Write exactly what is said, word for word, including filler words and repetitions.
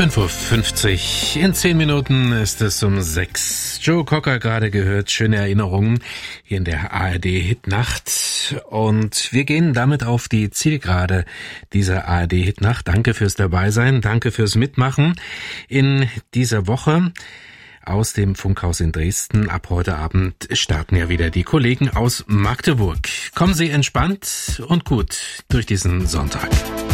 fünf Uhr fünfzig. In zehn Minuten ist es um sechs. Joe Cocker gerade gehört. Schöne Erinnerungen hier in der A R D-Hitnacht. Und wir gehen damit auf die Zielgerade dieser A R D-Hitnacht. Danke fürs Dabeisein. Danke fürs Mitmachen in dieser Woche. Aus dem Funkhaus in Dresden. Ab heute Abend starten ja wieder die Kollegen aus Magdeburg. Kommen Sie entspannt und gut durch diesen Sonntag.